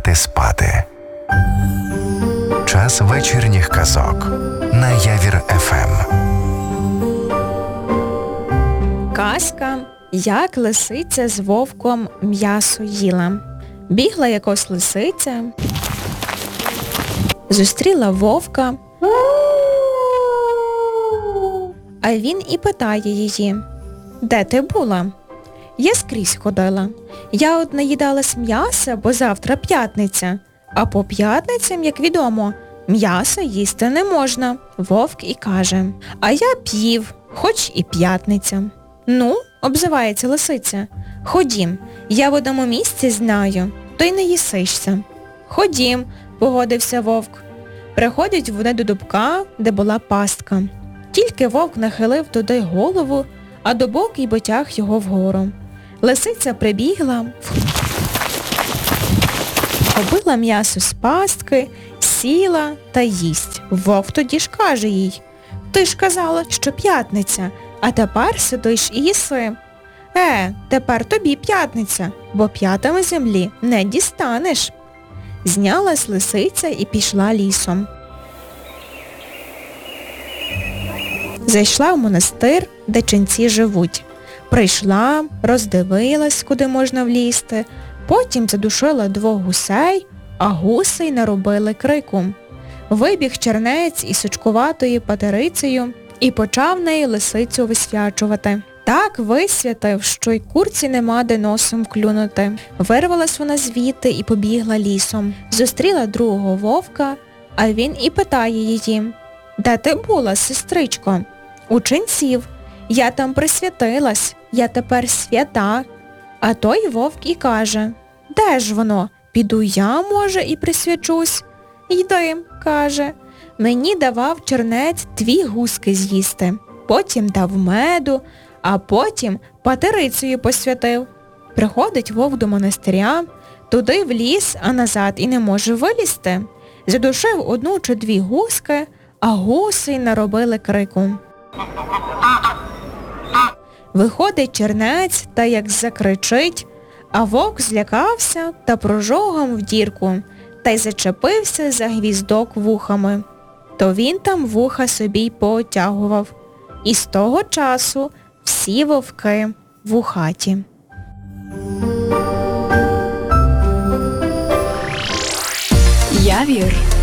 лягати спати. Час вечірніх казок на Явір ФМ. Казка «Як лисиця з вовком м'ясо їла». Бігла якось лисиця, зустріла вовка, а він і питає її: «Де ти була?» «Я скрізь ходила. Я от наїдалась м'яса, бо завтра п'ятниця. А по п'ятницям, як відомо, м'ясо їсти не можна». Вовк і каже: «А я б їв, хоч і п'ятниця». «Ну, – обзивається лисиця, – ходім, я в одному місці знаю, то й не їсишся». «Ходім», – погодився вовк. Приходять вони до дубка, де була пастка. Тільки вовк нахилив туди голову, а дубок і потяг його вгору. Лисиця прибігла, побила м'ясо з пастки, сіла та їсть. Вовк тоді ж каже їй: «Ти ж казала, що п'ятниця, а тепер сидиш і їси». Тепер тобі п'ятниця, бо п'ятами землі не дістанеш». Знялась лисиця і пішла лісом. Зайшла в монастир, де ченці живуть. Прийшла, роздивилась, куди можна влізти, потім задушила 2 гусей, а гуси й наробили крику. Вибіг чернець із сучкуватою патерицею і почав неї лисицю висвячувати. Так висвятив, що й курці нема де носом клюнути. Вирвалась вона звідти і побігла лісом. Зустріла другого вовка, а він і питає її: «Де ти була, сестричко?» «У ченців. Я там присвятилась, я тепер свята». А той вовк і каже: «Де ж воно? Піду я, може, і присвячусь». «Йди», – каже, – «мені давав чернець 2 гуски з'їсти, потім дав меду, а потім патерицею посвятив». Приходить вовк до монастиря, туди в ліс, а назад і не може вилізти. Задушив 1 чи 2 гуски, а гуси й наробили крику. Виходить чернець та як закричить, а вовк злякався та прожогом в дірку, та й зачепився за гвіздок вухами. То він там вуха собі й поотягував. І з того часу всі вовки вухаті. Явір